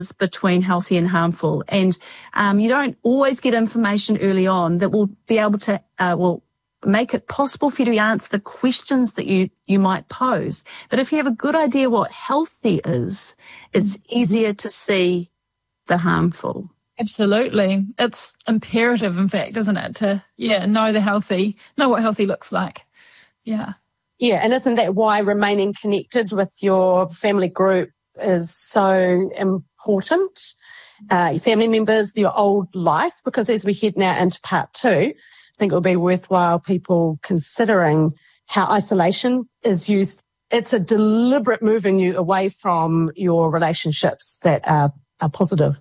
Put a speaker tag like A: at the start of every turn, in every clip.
A: between healthy and harmful. And you don't always get information early on that will be able to, make it possible for you to answer the questions that you might pose. But if you have a good idea what healthy is, it's easier to see the harmful.
B: Absolutely. It's imperative, in fact, isn't it, to know what healthy looks like. Yeah.
C: Yeah, and isn't that why remaining connected with your family group is so important? Your family members, your old life, because as we head now into part 2, I think it will be worthwhile people considering how isolation is used. It's a deliberate moving you away from your relationships that are positive.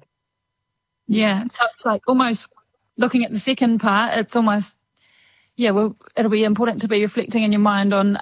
B: Yeah, so it's like almost looking at the second part, it's almost, it'll be important to be reflecting in your mind on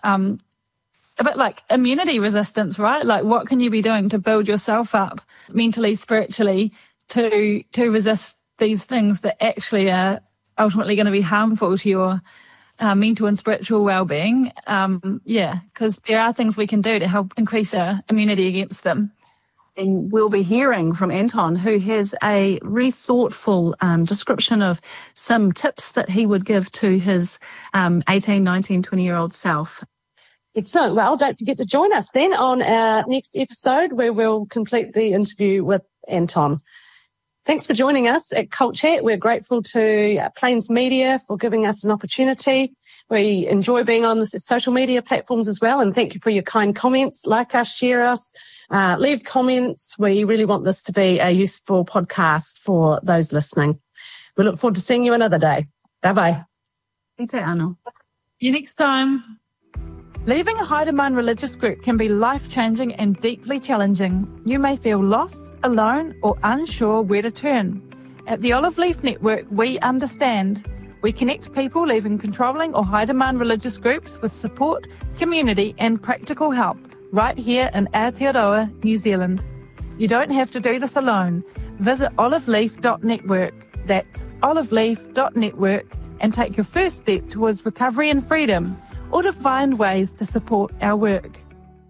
B: a bit like immunity resistance, right? Like what can you be doing to build yourself up mentally, spiritually, to resist these things that actually are ultimately going to be harmful to your mental and spiritual well-being. Because there are things we can do to help increase our immunity against them.
A: And we'll be hearing from Anton, who has a really thoughtful description of some tips that he would give to his 18, 19, 20-year-old self.
C: Excellent. Well, don't forget to join us then on our next episode where we'll complete the interview with Anton. Thanks for joining us at Cult Chat. We're grateful to Plains Media for giving us an opportunity. We enjoy being on the social media platforms as well. And thank you for your kind comments. Like us, share us, leave comments. We really want this to be a useful podcast for those listening. We look forward to seeing you another day. Bye-bye.
A: Thanks, Anna.
B: See you next time. Leaving a Haidamane religious group can be life-changing and deeply challenging. You may feel lost, alone, or unsure where to turn. At the Olive Leaf Network, we understand. We connect people leaving controlling or Haidamane religious groups with support, community, and practical help right here in Aotearoa, New Zealand. You don't have to do this alone. Visit oliveleaf.network. That's oliveleaf.network and take your first step towards recovery and freedom, or to find ways to support our work.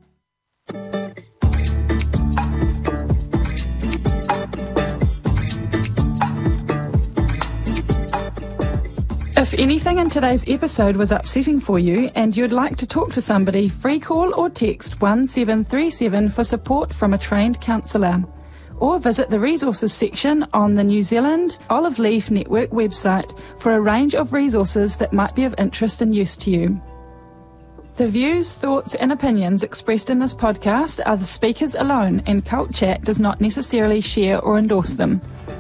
B: If anything in today's episode was upsetting for you and you'd like to talk to somebody, free call or text 1737 for support from a trained counsellor. Or visit the resources section on the New Zealand Olive Leaf Network website for a range of resources that might be of interest and use to you. The views, thoughts and opinions expressed in this podcast are the speakers alone, and Cult Chat does not necessarily share or endorse them.